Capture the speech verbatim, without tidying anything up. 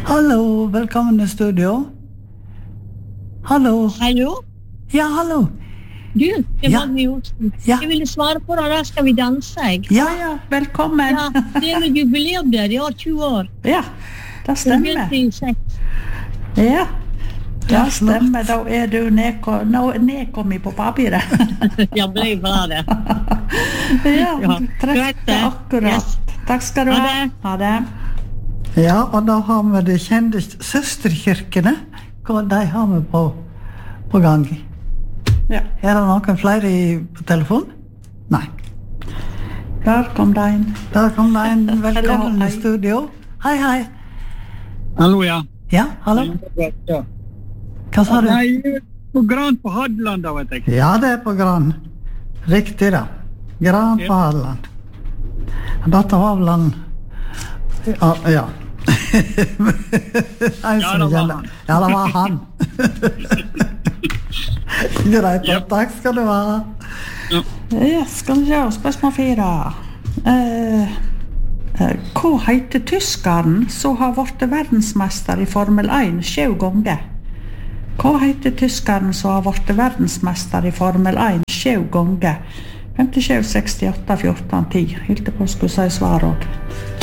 Hallo, velkommen i studio. Hallo. Hallo? Ja, hallo. Du, det Ja. var vi jo. Ja. Jeg ville svare på det, da skal vi danse, jeg. Ja, Ja, velkommen. Ja, det er med jubileum der, de har tjue år. Ja, det Det stemmer. begynte i seks. Ja, Ja, det stemmer. Da er du nedko- nå- nedkommet på papiret. Ja, ble bra det. Ja, Ja, du greit trefte det. akkurat. Yes. Takk skal du Ha ha. det. Ha det. Ja, og da har vi de kjente søsterkirkene. Hva de har vi på, på gang. Ja, Er det noen flere i, på telefon? Nei. der kom det en. Der kom det en. Velkommen Hallo, i hei. studio. Hei, hei. Hallo, ja. Ja, hallo. Ja. Hva sa du? Nei, på Gran på Hadeland, da, vet jeg. Ja, det er på Gran. Riktig da. Gran på Ja. Hadeland. Dette var vel han... Ja, ja. En Ja, som det var kjenner- han. Ja, det var han. Greit, Ja. takk skal du ha. Ja, skal vi se, spørsmål fire. Eh, eh, hva heter tyskeren som har vært verdensmester i Formel en sju ganger? Hva heter tyskeren som har vært verdensmester i Formel en sju ganger? femtisju, sekstiåtte, fjorten, ti. Helt på å skulle si svar også.